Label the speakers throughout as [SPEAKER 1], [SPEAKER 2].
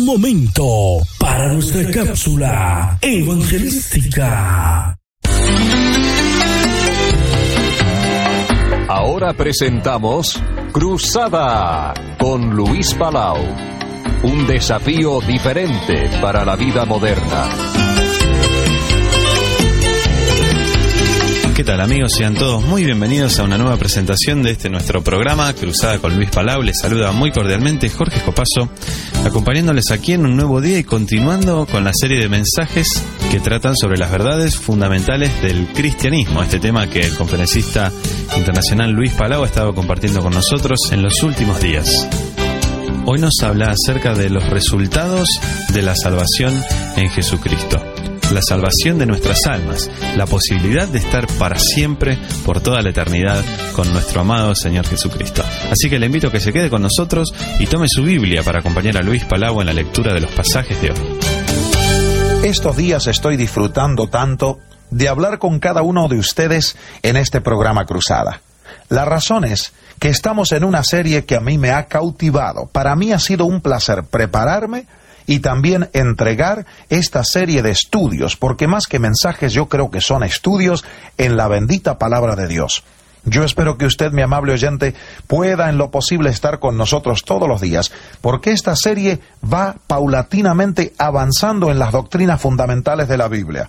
[SPEAKER 1] Momento para nuestra cápsula evangelística.
[SPEAKER 2] Ahora presentamos Cruzada con Luis Palau. Un desafío diferente para la vida moderna.
[SPEAKER 3] ¿Qué tal, amigos? Sean todos muy bienvenidos a una nueva presentación de nuestro programa Cruzada con Luis Palau. Les saluda muy cordialmente Jorge Escopazo, acompañándoles aquí en un nuevo día y continuando con la serie de mensajes que tratan sobre las verdades fundamentales del cristianismo, este tema que el conferencista internacional Luis Palau ha estado compartiendo con nosotros en los últimos días. Hoy nos habla acerca de los resultados de la salvación en Jesucristo. La salvación de nuestras almas, la posibilidad de estar para siempre, por toda la eternidad, con nuestro amado Señor Jesucristo. Así que le invito a que se quede con nosotros y tome su Biblia para acompañar a Luis Palau en la lectura de los pasajes de hoy.
[SPEAKER 4] Estos días estoy disfrutando tanto de hablar con cada uno de ustedes en este programa Cruzada. La razón es que estamos en una serie que a mí me ha cautivado. Para mí ha sido un placer prepararme y también entregar esta serie de estudios, porque más que mensajes yo creo que son estudios en la bendita palabra de Dios. Yo espero que usted, mi amable oyente, pueda en lo posible estar con nosotros todos los días, porque esta serie va paulatinamente avanzando en las doctrinas fundamentales de la Biblia.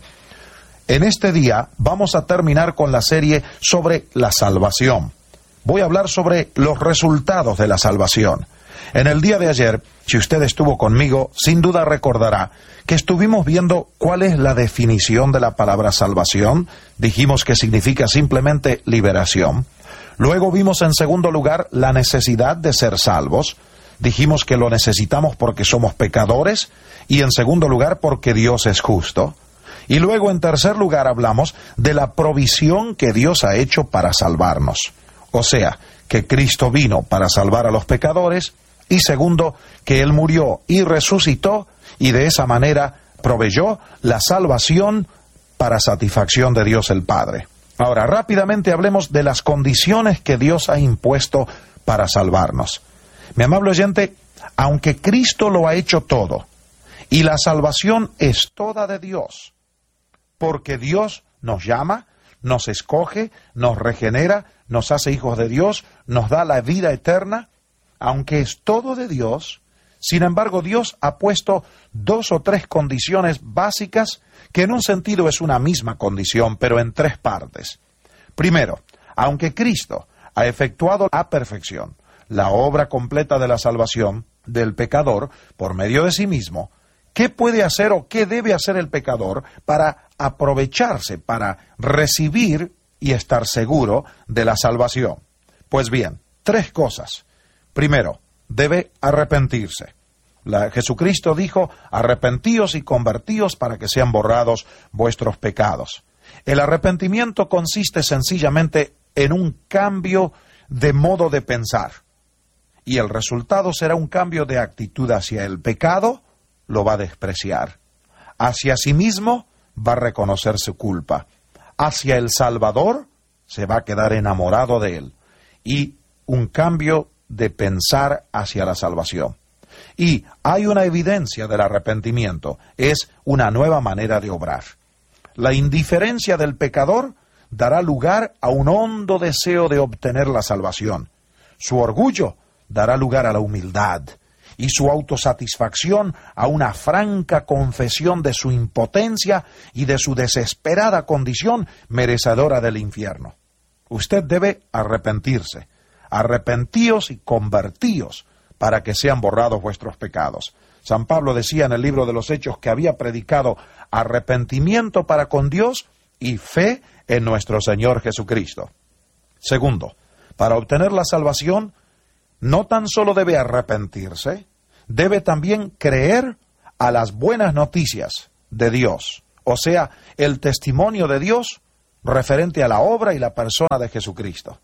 [SPEAKER 4] En este día vamos a terminar con la serie sobre la salvación. Voy a hablar sobre los resultados de la salvación. En el día de ayer, si usted estuvo conmigo, sin duda recordará que estuvimos viendo cuál es la definición de la palabra salvación. Dijimos que significa simplemente liberación. Luego vimos en segundo lugar la necesidad de ser salvos. Dijimos que lo necesitamos porque somos pecadores y en segundo lugar porque Dios es justo. Y luego en tercer lugar hablamos de la provisión que Dios ha hecho para salvarnos. O sea, que Cristo vino para salvar a los pecadores. Y segundo, que Él murió y resucitó y de esa manera proveyó la salvación para satisfacción de Dios el Padre. Ahora, rápidamente hablemos de las condiciones que Dios ha impuesto para salvarnos. Mi amable oyente, aunque Cristo lo ha hecho todo y la salvación es toda de Dios, porque Dios nos llama, nos escoge, nos regenera, nos hace hijos de Dios, nos da la vida eterna. Aunque es todo de Dios, sin embargo Dios ha puesto 2 o 3 condiciones básicas que en un sentido es una misma condición, pero en 3 partes. Primero, aunque Cristo ha efectuado a perfección la obra completa de la salvación del pecador por medio de sí mismo, ¿qué puede hacer o qué debe hacer el pecador para aprovecharse, para recibir y estar seguro de la salvación? Pues bien, 3 cosas. Primero, debe arrepentirse. Jesucristo dijo, arrepentíos y convertíos para que sean borrados vuestros pecados. El arrepentimiento consiste sencillamente en un cambio de modo de pensar. Y el resultado será un cambio de actitud hacia el pecado, lo va a despreciar. Hacia sí mismo va a reconocer su culpa. Hacia el Salvador se va a quedar enamorado de él. Y un cambio de pensar hacia la salvación. Y hay una evidencia del arrepentimiento, es una nueva manera de obrar. La indiferencia del pecador dará lugar a un hondo deseo de obtener la salvación. Su orgullo dará lugar a la humildad y su autosatisfacción a una franca confesión de su impotencia y de su desesperada condición merecedora del infierno. Usted debe arrepentirse. Arrepentíos y convertíos para que sean borrados vuestros pecados. San Pablo decía en el libro de los Hechos que había predicado arrepentimiento para con Dios y fe en nuestro Señor Jesucristo. Segundo, para obtener la salvación, no tan solo debe arrepentirse, debe también creer a las buenas noticias de Dios, o sea, el testimonio de Dios referente a la obra y la persona de Jesucristo.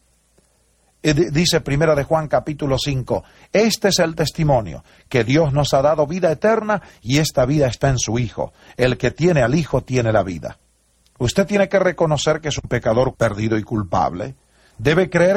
[SPEAKER 4] Dice Primera de Juan capítulo 5, este es el testimonio, que Dios nos ha dado vida eterna y esta vida está en su Hijo. El que tiene al Hijo tiene la vida. Usted tiene que reconocer que es un pecador perdido y culpable. Debe creer